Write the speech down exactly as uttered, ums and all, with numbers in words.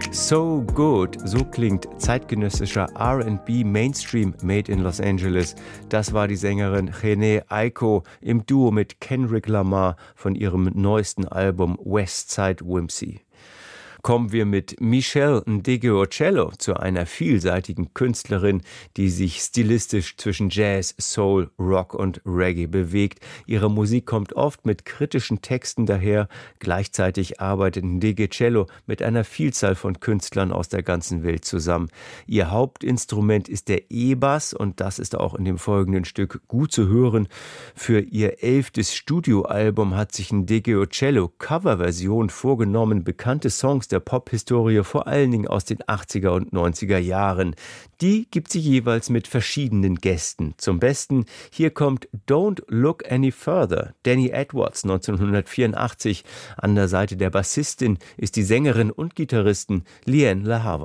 So Good, so klingt zeitgenössischer R and B Mainstream made in Los Angeles. Das war die Sängerin Jhené Aiko im Duo mit Kendrick Lamar von ihrem neuesten Album Westside Whimsy. Kommen wir mit Michelle Ndegeocello zu einer vielseitigen Künstlerin, die sich stilistisch zwischen Jazz, Soul, Rock und Reggae bewegt. Ihre Musik kommt oft mit kritischen Texten daher. Gleichzeitig arbeitet Ndegeocello mit einer Vielzahl von Künstlern aus der ganzen Welt zusammen. Ihr Hauptinstrument ist der E-Bass und das ist auch in dem folgenden Stück gut zu hören. Für ihr elftes Studioalbum hat sich Ndegeocello Coverversion vorgenommen, bekannte Songs der Pop-Historie, vor allen Dingen aus den achtziger und neunziger Jahren. Die gibt sie jeweils mit verschiedenen Gästen. Zum Besten, hier kommt Don't Look Any Further, Danny Edwards neunzehnhundertvierundachtzig. An der Seite der Bassistin ist die Sängerin und Gitarristin Lianne La Havas.